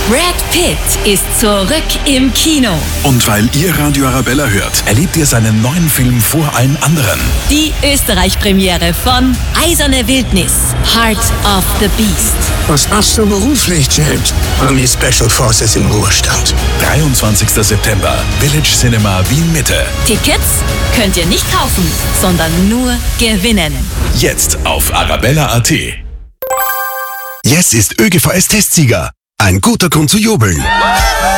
Brad Pitt ist zurück im Kino. Und weil ihr Radio Arabella hört, erlebt ihr seinen neuen Film vor allen anderen. Die Österreich-Premiere von Eiserne Wildnis, Heart of the Beast. Was machst du beruflich, James? Army Special Forces im Ruhestand. 23. September, Village Cinema Wien Mitte. Tickets könnt ihr nicht kaufen, sondern nur gewinnen. Jetzt auf arabella.at. Yes ist ÖGVS-Testsieger. Ein guter Grund zu jubeln.